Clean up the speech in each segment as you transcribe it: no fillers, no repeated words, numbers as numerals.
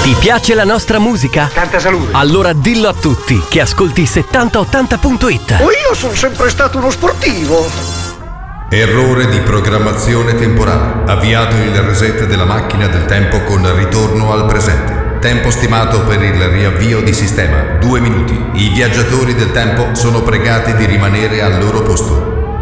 Ti piace la nostra musica? Tanta salute. Allora dillo a tutti che ascolti 7080.it. Io sono sempre stato uno sportivo. Errore di programmazione temporale. Avviato il reset della macchina del tempo con ritorno al presente. Tempo stimato per il riavvio di sistema 2 minuti. I viaggiatori del tempo sono pregati di rimanere al loro posto.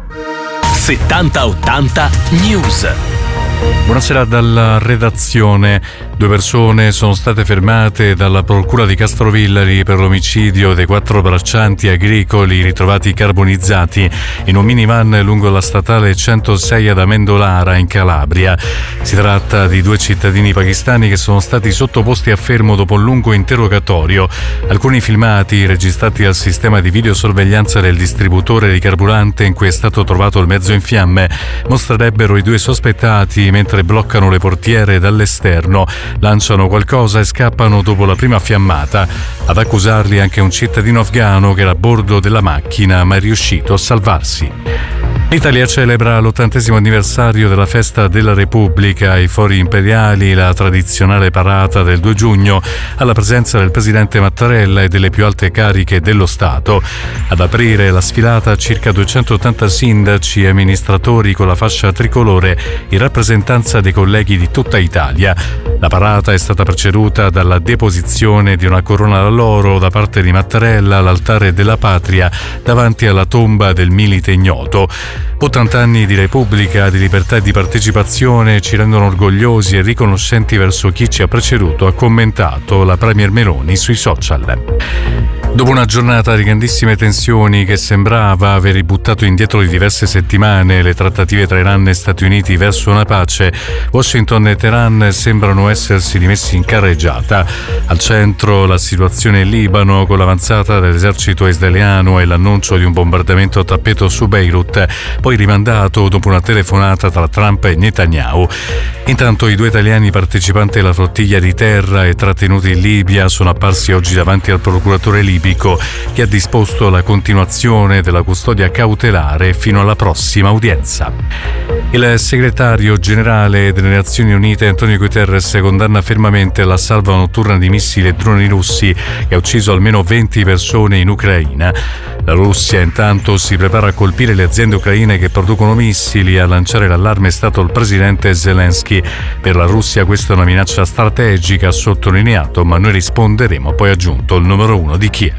7080 News. Buonasera dalla redazione. 2 persone sono state fermate dalla procura di Castrovillari per l'omicidio dei 4 braccianti agricoli ritrovati carbonizzati in un minivan lungo la statale 106 ad Amendolara in Calabria. Si tratta di 2 cittadini pakistani che sono stati sottoposti a fermo dopo un lungo interrogatorio. Alcuni filmati registrati dal sistema di videosorveglianza del distributore di carburante in cui è stato trovato il mezzo in fiamme mostrerebbero i 2 sospettati mentre bloccano le portiere dall'esterno, lanciano qualcosa e scappano dopo la prima fiammata. Ad accusarli anche un cittadino afghano che era a bordo della macchina ma è riuscito a salvarsi. L'Italia celebra l'80° anniversario della festa della Repubblica, i fori imperiali, la tradizionale parata del 2 giugno, alla presenza del presidente Mattarella e delle più alte cariche dello Stato. Ad aprire la sfilata circa 280 sindaci e amministratori con la fascia tricolore in rappresentanza dei colleghi di tutta Italia. La parata è stata preceduta dalla deposizione di una corona d'oro da parte di Mattarella all'altare della patria davanti alla tomba del milite ignoto. 80 anni di Repubblica, di libertà e di partecipazione ci rendono orgogliosi e riconoscenti verso chi ci ha preceduto, ha commentato la Premier Meloni sui social. Dopo una giornata di grandissime tensioni che sembrava aver ributtato indietro di diverse settimane le trattative tra Iran e Stati Uniti verso una pace, Washington e Teheran sembrano essersi rimessi in carreggiata. Al centro la situazione in Libano, con l'avanzata dell'esercito israeliano e l'annuncio di un bombardamento a tappeto su Beirut, poi rimandato dopo una telefonata tra Trump e Netanyahu. Intanto i 2 italiani partecipanti alla flottiglia di terra e trattenuti in Libia sono apparsi oggi davanti al procuratore libico che ha disposto la continuazione della custodia cautelare fino alla prossima udienza. Il segretario generale delle Nazioni Unite Antonio Guterres condanna fermamente la salva notturna di missili e droni russi che ha ucciso almeno 20 persone in Ucraina. La Russia intanto si prepara a colpire le aziende ucraine che producono missili. A lanciare l'allarme è stato il presidente Zelensky. Per la Russia questa è una minaccia strategica, ha sottolineato, ma noi risponderemo, poi ha aggiunto il numero 1 di Kiev.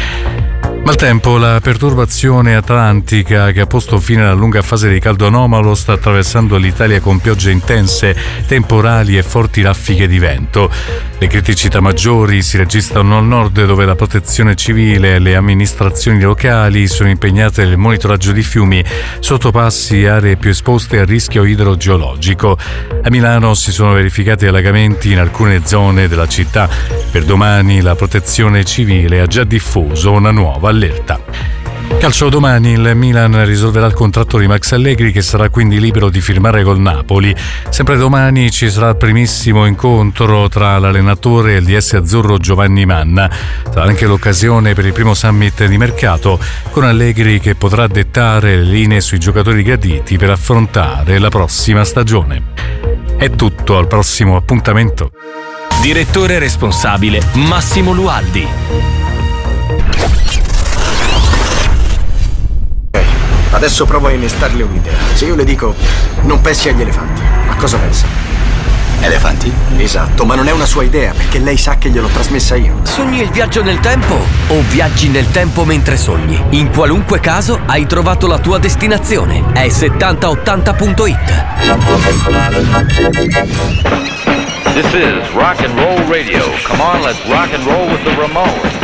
Maltempo, la perturbazione atlantica che ha posto fine alla lunga fase di caldo anomalo sta attraversando l'Italia con piogge intense, temporali e forti raffiche di vento. Le criticità maggiori si registrano al nord, dove la protezione civile e le amministrazioni locali sono impegnate nel monitoraggio di fiumi, sottopassi e aree più esposte a rischio idrogeologico. A Milano si sono verificati allagamenti in alcune zone della città. Per domani la protezione civile ha già diffuso una nuova allerta. Calcio domani, il Milan risolverà il contratto di Max Allegri, che sarà quindi libero di firmare col Napoli. Sempre domani ci sarà il primissimo incontro tra l'allenatore e il DS azzurro Giovanni Manna. Sarà anche l'occasione per il primo summit di mercato, con Allegri che potrà dettare le linee sui giocatori graditi per affrontare la prossima stagione. È tutto, al prossimo appuntamento. Direttore responsabile Massimo Lualdi. Adesso provo a innestarle un'idea. Se io le dico non pensi agli elefanti, a cosa pensa? Elefanti? Esatto, ma non è una sua idea, perché lei sa che gliel'ho trasmessa io. Sogni il viaggio nel tempo o viaggi nel tempo mentre sogni? In qualunque caso hai trovato la tua destinazione. È 7080.it. This is rock and roll radio. Come on, let's rock and roll with the Ramones.